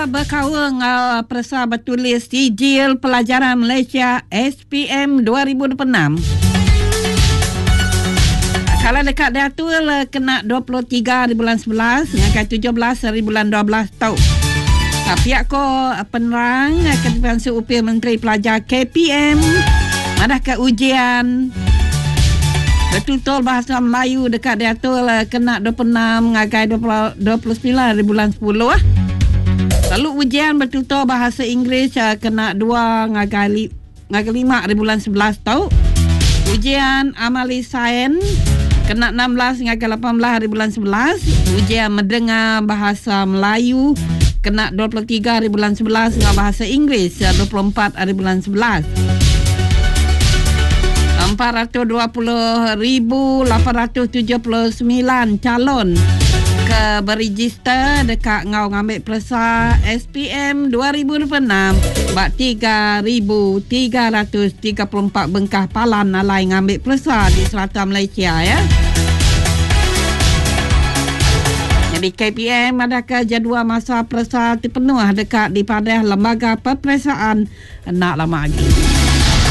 berkawal Persa bertulis Sijil Pelajaran Malaysia SPM 2026. Kalau dekat dia tu kena 23 di bulan 11, dengan 17 di bulan 12 tahun. Pihak ko penerang Ketua Upil Menteri Pelajar KPM ada ke ujian betul-betul bahasa Melayu dekat dia tu kena 26 ngagai 29 di bulan 10. Lalu ujian betul-betul bahasa Inggeris kena 2 ngagai 5 di bulan 11 tahun. Ujian amali sains kena 16 ngagai 18 di bulan 11. Ujian mendengar bahasa Melayu kena 23 di bulan 11 dengan bahasa Inggeris 24 di bulan 11. 420,879 calon ke beregister dekat ngau ngambil Persa SPM 2026 bak 3,334 bengkah palan alai ngambil Persa di selatan Malaysia ya. Jadi KPM adakah jadual masa Persa terpenuh dekat di pada lembaga peperiksaan nak lama lagi.